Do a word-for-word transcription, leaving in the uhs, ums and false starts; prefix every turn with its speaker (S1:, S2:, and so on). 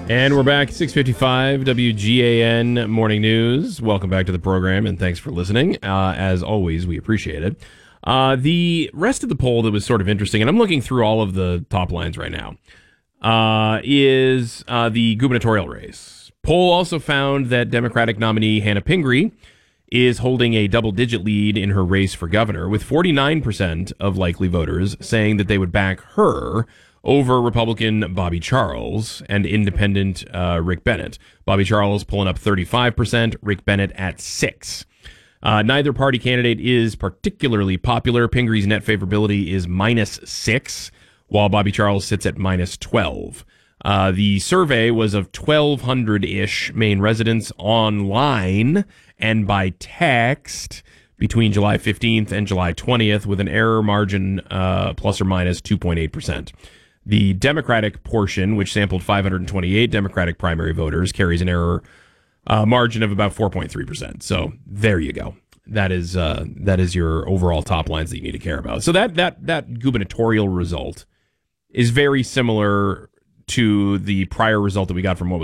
S1: And we're back, six fifty-five, W G A N Morning News. Welcome back to the program, and thanks for listening. Uh, as always, we appreciate it. Uh, the rest of the poll that was sort of interesting, and I'm looking through all of the top lines right now, uh, is uh, the gubernatorial race. Poll also found that Democratic nominee Hannah Pingree is holding a double-digit lead in her race for governor, with forty-nine percent of likely voters saying that they would back her over Republican Bobby Charles and independent uh, Rick Bennett. Bobby Charles pulling up thirty-five percent, Rick Bennett at six. Uh, neither party candidate is particularly popular. Pingree's net favorability is minus six, while Bobby Charles sits at minus twelve. Uh, the survey was of twelve hundred-ish Maine residents online and by text between July fifteenth and July twentieth, with an error margin uh, plus or minus two point eight percent. The Democratic portion, which sampled five hundred twenty-eight Democratic primary voters, carries an error uh, margin of about four point three percent. So there you go. That is uh, that is your overall top lines that you need to care about. So that that that gubernatorial result is very similar to the prior result that we got from what was